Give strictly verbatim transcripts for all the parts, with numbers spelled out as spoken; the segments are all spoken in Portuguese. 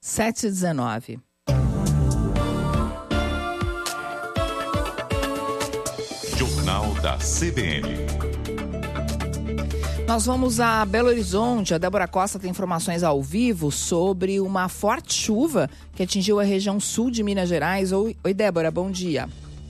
sete e dezenove. Jornal da C B N. Nós vamos a Belo Horizonte. A Débora Costa tem informações ao vivo sobre uma forte chuva que atingiu a região sul de Minas Gerais. Oi, Oi Débora, bom dia.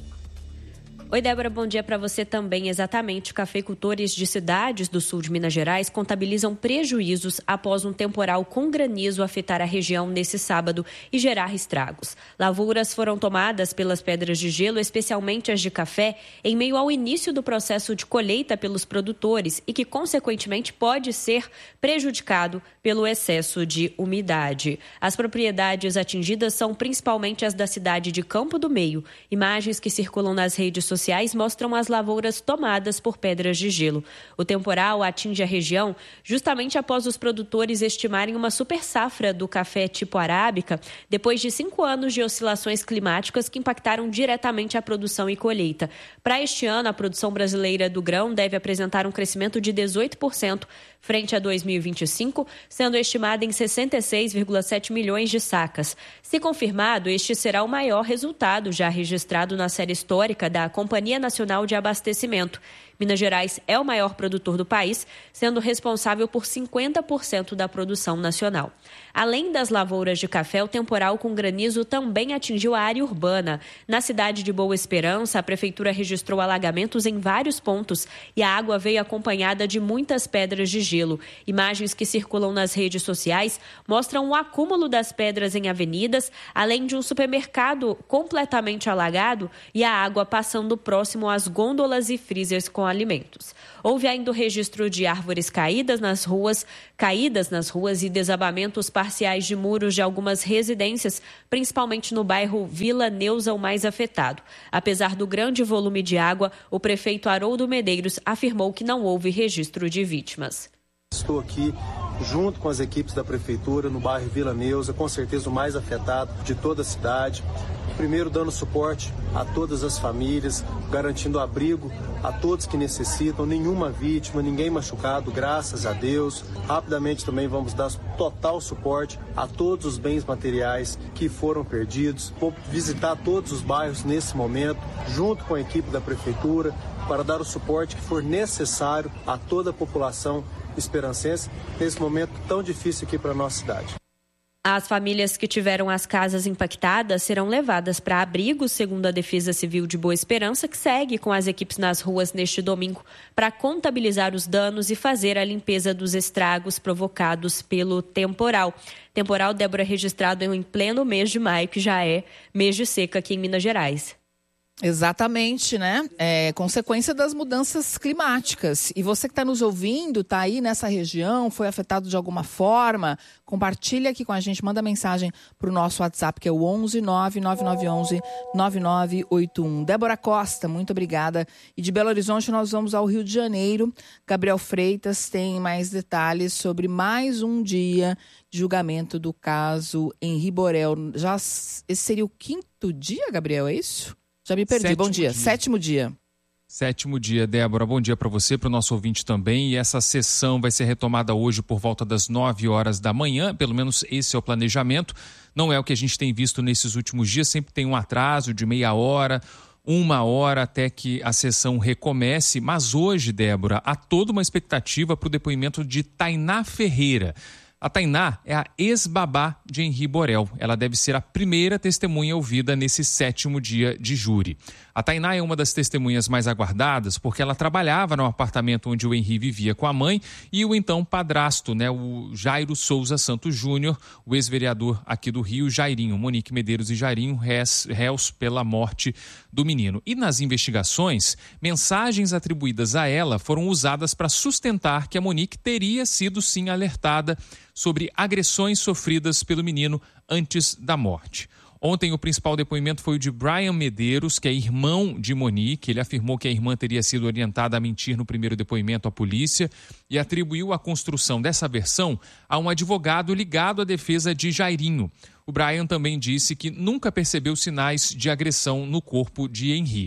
Oi, Débora, bom dia para você também. Exatamente, cafeicultores de cidades do sul de Minas Gerais contabilizam prejuízos após um temporal com granizo afetar a região nesse sábado e gerar estragos. Lavouras foram tomadas pelas pedras de gelo, especialmente as de café, em meio ao início do processo de colheita pelos produtores e que, consequentemente, pode ser prejudicado pelo excesso de umidade. As propriedades atingidas são principalmente as da cidade de Campo do Meio. Imagens que circulam nas redes sociais mostram as lavouras tomadas por pedras de gelo. O temporal atinge a região justamente após os produtores estimarem uma super safra do café tipo arábica, depois de cinco anos de oscilações climáticas que impactaram diretamente a produção e colheita. Para este ano, a produção brasileira do grão deve apresentar um crescimento de dezoito por cento frente a dois mil e vinte e cinco, sendo estimada em sessenta e seis vírgula sete milhões de sacas. Se confirmado, este será o maior resultado já registrado na série histórica da Companhia Nacional de Abastecimento. Minas Gerais é o maior produtor do país, sendo responsável por cinquenta por cento da produção nacional. Além das lavouras de café, o temporal com granizo também atingiu a área urbana. Na cidade de Boa Esperança, a prefeitura registrou alagamentos em vários pontos e a água veio acompanhada de muitas pedras de gelo. Imagens que circulam nas redes sociais mostram o acúmulo das pedras em avenidas, além de um supermercado completamente alagado e a água passando próximo às gôndolas e freezers com alimentos. Houve ainda o registro de árvores caídas nas ruas, caídas nas ruas e desabamentos parciais de muros de algumas residências, principalmente no bairro Vila Neuza, o mais afetado. Apesar do grande volume de água, o prefeito Haroldo Medeiros afirmou que não houve registro de vítimas. Estou aqui junto com as equipes da prefeitura no bairro Vila Neuza, com certeza o mais afetado de toda a cidade. Primeiro, dando suporte a todas as famílias, garantindo abrigo a todos que necessitam, nenhuma vítima, ninguém machucado, graças a Deus. Rapidamente também vamos dar total suporte a todos os bens materiais que foram perdidos. Vou visitar todos os bairros nesse momento, junto com a equipe da prefeitura, para dar o suporte que for necessário a toda a população esperancense nesse momento tão difícil aqui para a nossa cidade. As famílias que tiveram as casas impactadas serão levadas para abrigos, segundo a Defesa Civil de Boa Esperança, que segue com as equipes nas ruas neste domingo para contabilizar os danos e fazer a limpeza dos estragos provocados pelo temporal. Temporal, Débora, registrado em pleno mês de maio, que já é mês de seca aqui em Minas Gerais. Exatamente, né? É consequência das mudanças climáticas. E você que está nos ouvindo, está aí nessa região, foi afetado de alguma forma, compartilha aqui com a gente, manda mensagem para o nosso WhatsApp, que é o onze nove nove nove um um nove nove oito um. Débora Costa, muito obrigada. E de Belo Horizonte nós vamos ao Rio de Janeiro. Gabriel Freitas tem mais detalhes sobre mais um dia de julgamento do caso Henri Borel. Já, esse seria o quinto dia, Gabriel, é isso? Já me perdi. Sétimo Bom dia. dia. Sétimo dia. Sétimo dia, Débora. Bom dia para você, para o nosso ouvinte também. E essa sessão vai ser retomada hoje por volta das nove horas da manhã. Pelo menos esse é o planejamento. Não é o que a gente tem visto nesses últimos dias. Sempre tem um atraso de meia hora, uma hora até que a sessão recomece. Mas hoje, Débora, há toda uma expectativa para o depoimento de Tainá Ferreira. A Tainá é a ex-babá de Henri Borel. Ela deve ser a primeira testemunha ouvida nesse sétimo dia de júri. A Tainá é uma das testemunhas mais aguardadas porque ela trabalhava no apartamento onde o Henri vivia com a mãe e o então padrasto, né, o Jairo Souza Santos Júnior, o ex-vereador aqui do Rio, Jairinho, Monique Medeiros e Jairinho, réus, réus pela morte do menino. E nas investigações, mensagens atribuídas a ela foram usadas para sustentar que a Monique teria sido sim alertada sobre agressões sofridas pelo menino antes da morte. Ontem o principal depoimento foi o de Brian Medeiros, que é irmão de Monique. Ele afirmou que a irmã teria sido orientada a mentir no primeiro depoimento à polícia e atribuiu a construção dessa versão a um advogado ligado à defesa de Jairinho. O Brian também disse que nunca percebeu sinais de agressão no corpo de Henri.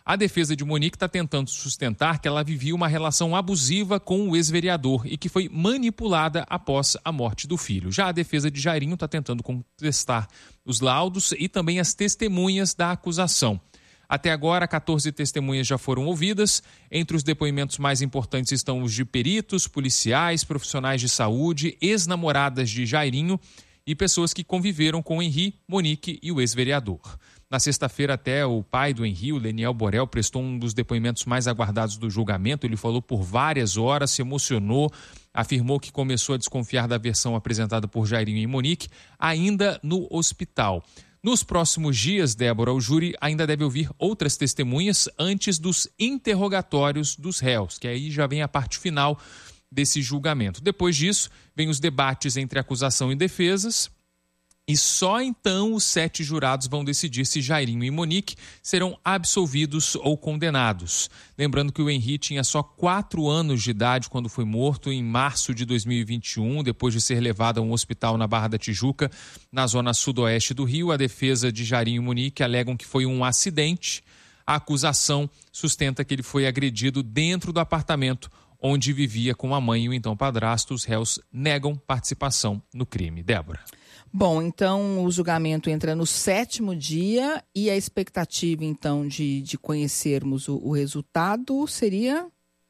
A defesa de Monique está tentando sustentar que ela vivia uma relação abusiva com o ex-vereador e que foi manipulada após a morte do filho. Já a defesa de Jairinho está tentando contestar os laudos e também as testemunhas da acusação. Até agora, quatorze testemunhas já foram ouvidas. Entre os depoimentos mais importantes estão os de peritos, policiais, profissionais de saúde, ex-namoradas de Jairinho e pessoas que conviveram com Henri, Monique e o ex-vereador. Na sexta-feira, até o pai do Henri, o Leniel Borel, prestou um dos depoimentos mais aguardados do julgamento. Ele falou por várias horas, se emocionou, afirmou que começou a desconfiar da versão apresentada por Jairinho e Monique, ainda no hospital. Nos próximos dias, Débora, o júri ainda deve ouvir outras testemunhas antes dos interrogatórios dos réus, que aí já vem a parte final desse julgamento. Depois disso, vem os debates entre acusação e defesas. E só então os sete jurados vão decidir se Jairinho e Monique serão absolvidos ou condenados. Lembrando que o Henri tinha só quatro anos de idade quando foi morto em março de dois mil e vinte e um, depois de ser levado a um hospital na Barra da Tijuca, na zona sudoeste do Rio. A defesa de Jairinho e Monique alegam que foi um acidente. A acusação sustenta que ele foi agredido dentro do apartamento onde vivia com a mãe e o então padrasto. Os réus negam participação no crime. Débora. Bom, então o julgamento entra no sétimo dia e a expectativa, então, de, de conhecermos o, o resultado seria...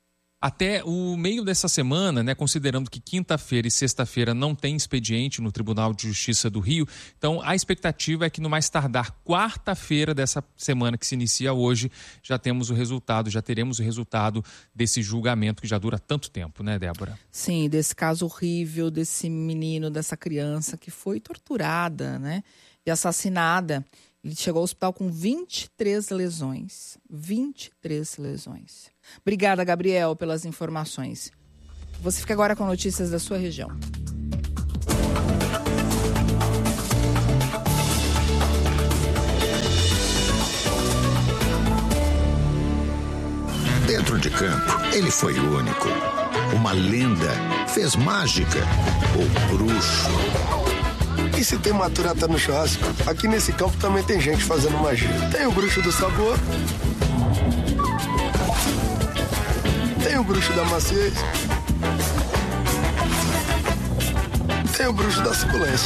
Até o meio dessa semana, né, considerando que quinta-feira e sexta-feira não tem expediente no Tribunal de Justiça do Rio, então a expectativa é que no mais tardar quarta-feira dessa semana que se inicia hoje, já temos o resultado, já teremos o resultado desse julgamento que já dura tanto tempo, né, Débora? Sim, desse caso horrível, desse menino, dessa criança que foi torturada, né, e assassinada. Ele chegou ao hospital com vinte e três lesões. vinte e três lesões. Obrigada, Gabriel, pelas informações. Você fica agora com notícias da sua região. Dentro de campo, ele foi único. Uma lenda, fez mágica, o bruxo. E se tem maturata no churrasco, aqui nesse campo também tem gente fazendo magia. Tem o bruxo do sabor, tem o bruxo da maciez, tem o bruxo da suculência.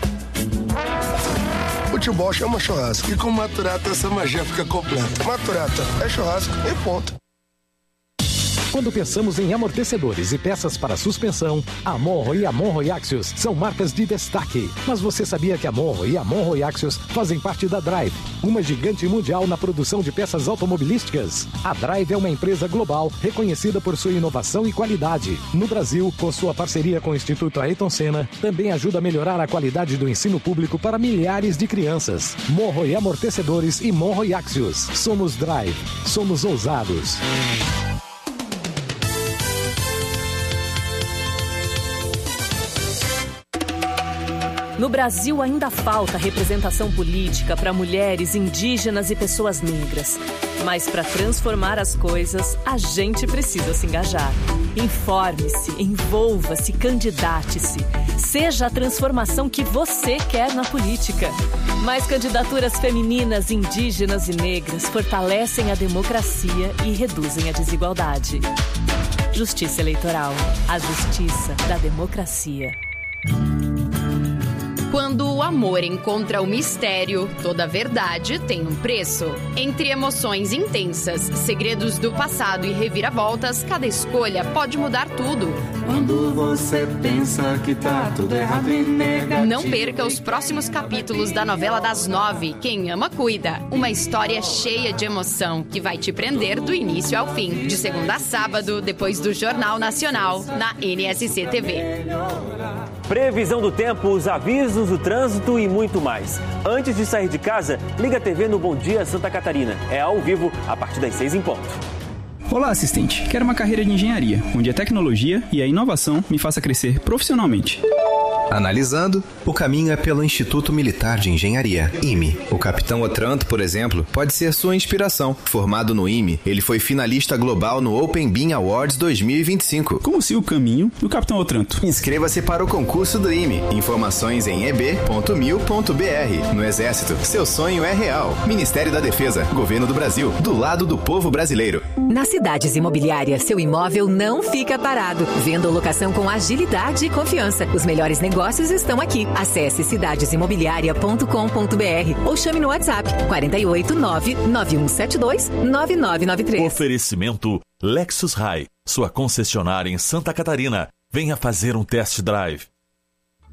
Futebol chama churrasco e com maturata essa magia fica completa. Maturata é churrasco e ponto. Quando pensamos em amortecedores e peças para suspensão, a Monro e a Monro Axios são marcas de destaque. Mas você sabia que a Monro e a Monro Axios fazem parte da Drive, uma gigante mundial na produção de peças automobilísticas? A Drive é uma empresa global reconhecida por sua inovação e qualidade. No Brasil, com sua parceria com o Instituto Ayrton Senna, também ajuda a melhorar a qualidade do ensino público para milhares de crianças. Monro e Amortecedores e Monro Axios. Somos Drive. Somos ousados. No Brasil ainda falta representação política para mulheres, indígenas e pessoas negras. Mas para transformar as coisas, a gente precisa se engajar. Informe-se, envolva-se, candidate-se. Seja a transformação que você quer na política. Mais candidaturas femininas, indígenas e negras fortalecem a democracia e reduzem a desigualdade. Justiça Eleitoral. A justiça da democracia. Quando o amor encontra o mistério, toda verdade tem um preço. Entre emoções intensas, segredos do passado e reviravoltas, cada escolha pode mudar tudo. Quando você pensa que tá tudo errado e negativo. Não perca os próximos capítulos da novela das nove, Quem Ama Cuida. Uma história cheia de emoção que vai te prender do início ao fim. De segunda a sábado, depois do Jornal Nacional, na N S C T V. Previsão do tempo, os avisos do trânsito e muito mais. Antes de sair de casa, liga a T V no Bom Dia Santa Catarina. É ao vivo, a partir das seis em ponto. Olá, assistente. Quero uma carreira de engenharia, onde a tecnologia e a inovação me faça crescer profissionalmente. Analisando, o caminho é pelo Instituto Militar de Engenharia, I M E. O capitão Otranto, por exemplo, pode ser sua inspiração. Formado no I M E, ele foi finalista global no Open Beam Awards dois mil e vinte e cinco. Como se o caminho do capitão Otranto. Inscreva-se para o concurso do I M E. Informações em e b ponto mil ponto b r. No Exército, seu sonho é real. Ministério da Defesa, Governo do Brasil, do lado do povo brasileiro. Na Cidades Imobiliárias, seu imóvel não fica parado. Venda ou locação com agilidade e confiança. Os melhores negócios estão aqui. Acesse cidades imobiliaria ponto com ponto b r ou chame no WhatsApp quatro oito nove nove um sete dois nove nove nove três. Oferecimento Lexus High, sua concessionária em Santa Catarina. Venha fazer um test drive.